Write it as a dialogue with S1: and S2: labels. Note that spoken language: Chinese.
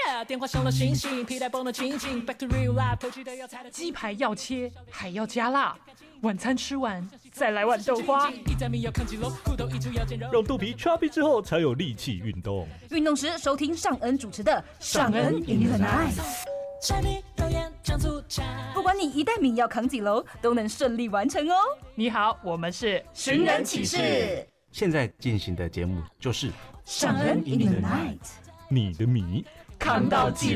S1: 电话响了醒醒，皮带绷得紧紧 Back to real life， 偷鸡的要踩的
S2: 鸡排要切还要加辣，晚餐吃完再来碗豆花。
S3: 让肚皮 chubby 之后才有力气运动。
S4: 运动时收听尚恩主持的尚恩 in the night。
S1: 柴米油盐酱醋茶，
S4: 不管你一袋米要扛几楼，都能顺利完成哦。
S2: 你好，我们是
S4: 寻人启事。
S5: 现在进行的节目就是
S4: 尚恩 in the night，
S3: 你的米
S4: 扛到几楼？